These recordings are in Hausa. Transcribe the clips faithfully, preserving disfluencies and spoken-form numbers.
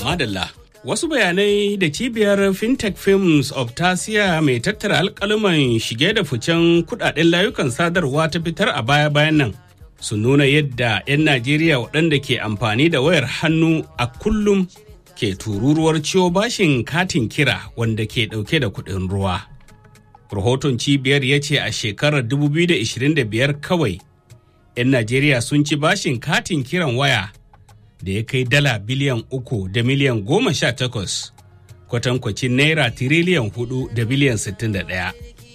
Madalla. Wasu bayanai da cibiyar Fintech Films of Tasiya mai tattara alƙaluman shige da ficen kudaden layukan sadarwa ta fitar a baya-bayan nan sun nuna yadda 'yan Najeriya waɗanda ke amfani da wayar hannu a kullum ke tururuwar ciwo bashin katin kira wanda ke ɗauke da kuɗin ruwa. Rahoton cibiyar ya ce a shekarar dubu biyu da ashirin da biyar kawai 'yan Najeriya sun ci bashin katin kiran waya da ya kai dala biliyan uku da miliyan goma sha takwas, kwatankwacin naira tiriliyan hudu da biliyan sittin da ɗaya.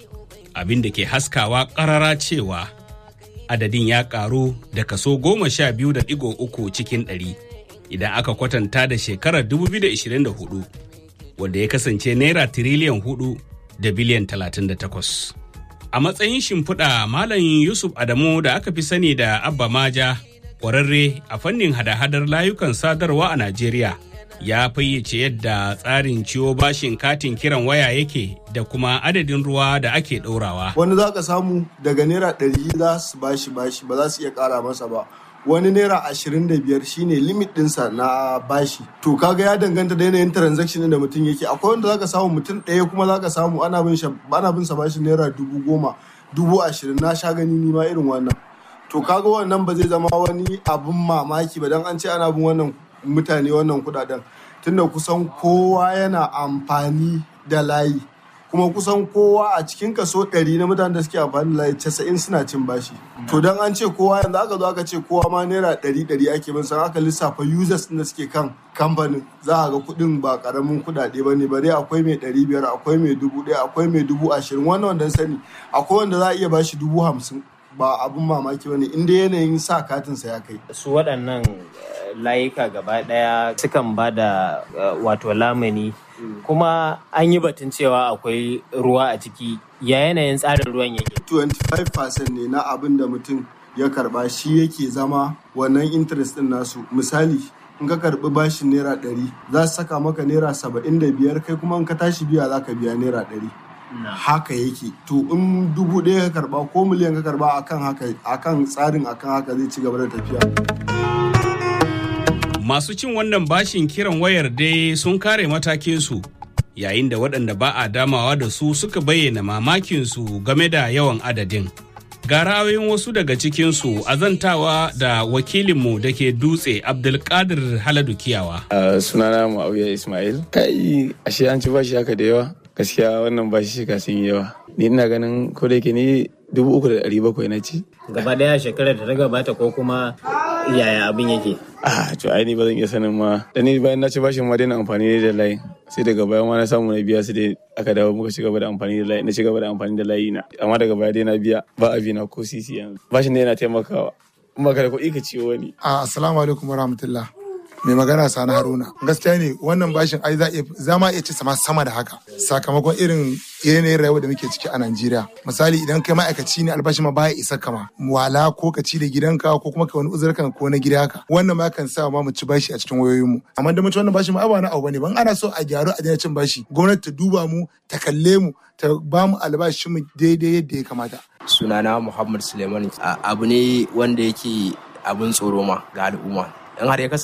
Abin da ke haskawa ƙarara cewa adadin ya ƙaru da kaso goma sha biyu da ɗigo uku cikin ɗari idan aka kwatanta da shekarar dubu biyu da ashirin da hudu, wanda ya kasance naira tiriliyan hudu da biliyan talatin da takwas. A matsayin shimfiɗa, Malam Yusuf Adamu da aka fi sani da Abba Maja, ƙwararre a fannin hada-hadar layukan sadarwa a Najeriya, ya fayyace yadda tsarin ciwo bashin katin kiran waya yake da kuma adadin ruwa da ake ɗorawa. Wani za ka samu daga naira ɗari za su bashi bashi ba za su iya ƙara masa ba. Wani naira ashirin da biyar shine limit ɗinsa na bashi. To kaga ya danganta da yanayin transaction da mutum yake. Akwai wanda za ka samu mutum ɗaya kuma za ka samu ana bin ana bin sa bashi naira dubu goma, dubu ashirin, na sha gani ni ma irin wannan. To kaga wannan ba zai zama wani abin mamaki ba dan an ce ana bin wannan mutane wannan kudaden, tunda kusan kowa yana amfani da layi, kuma kusan kowa a cikin kaso ɗari na mutanen da suke amfani da layi casa'in suna cin bashi. To dan an ce kowa yanzu aka zo aka ce kowa ma naira ɗari ɗari ake bin san aka lissafa users da suke kan kamfanin za a ga kuɗin ba ƙaramin kuɗaɗe ba ne, bare akwai mai ɗari biyar, akwai mai dubu ɗaya, akwai mai dubu ashirin, wannan wanda sani akwai wanda za a iya bashi dubu hamsin. Ba abin mamaki ba ne inda yanayin sa katinsa ya kai. Su waɗannan layuka gaba ɗaya sukan ba da wato lamani, kuma an yi batun cewa akwai ruwa a ciki. Ya yanayin tsarin ruwan yake? twenty-five percent ne na abin da mutum ya karba shi yake zama wannan interest ɗin nasu. Misali, in ka karbi bashin naira ɗari za su saka maka naira saba'in da biyar, kai kuma in ka tashi biya za ka biya naira ɗari. Haka yake. To in dubu ɗaya ka karba ko miliyan ka karba akan haka, akan tsarin akan haka zai ci gaba da tafiya. Masu cin wannan bashin kiran wayar dai sun kare matakinsu, yayin da waɗanda ba a damawa da su suka bayyana mamakinsu game da yawan adadin. Ga ra'ayoyin wasu daga cikinsu azantawa da wakilinmu da ke Dutse, Abdulkadir Haladu Kiyawa. Uh, sunana Muawiya Ismail. Kai ashe an ci bashi haka da yawa. Gaskiya wannan bashi shiga sun yi yawa. Ni ina ganin ko da yake ni dubu uku da ɗari bakwai na ci. Gaba daya shekarar da ta gabata ko kuma yaya abin yake? Ah, to ai ni ba zan iya sanin ma. Da ni bayan na ci bashin ma daina amfani da layi. Sai daga baya ma na samu na biya su dai aka dawo muka ci gaba da amfani da layi. Na ci gaba da amfani da layi na. Amma daga baya dai na biya ba a na ko sisi yanzu. Bashin ne yana taimakawa. Amma kada kuɗi ka ciwo wani. Ah, assalamu alaikum warahmatullah. Mai magana Sani Haruna. Gaskiya ne wannan bashin ai za ma iya ci sama sama da haka sakamakon irin yanayin rayuwa da muke ciki a Najeriya. Misali idan kai ma'aikaci ne albashi ma baya isa kama wala ko ka ci da gidanka ko kuma ka wani uzurkan ko na gida haka, wannan ma kan sa ma mu ci bashi a cikin wayoyin mu. Amma da mutum wannan bashi ma ba na abu bane, ban ana so a gyaru a daina cin bashi, gwamnati ta duba mu, ta kalle mu, ta ba mu albashin mu daidai yadda ya kamata. Sunana Muhammad Suleiman. Abu ne wanda yake abin tsoro ma ga al'umma. In har ya